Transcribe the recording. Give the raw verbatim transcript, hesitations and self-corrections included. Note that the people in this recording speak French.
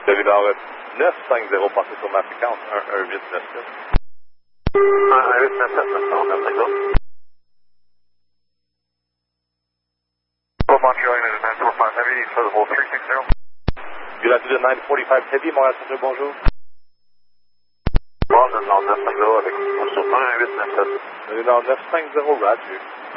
Cellulaire neuf cinq zéro, passez sur ma fréquence un un huit neuf sept. un un huit neuf sept, neuf cinq zéro. Montreal United nine forty-five Heavy, Featherville three six zero. United nine forty-five Heavy, Montréal Centre, bonjour. London neuf cinq zéro avec sur un un huit neuf sept. Cellulaire neuf cinq zéro, Roger.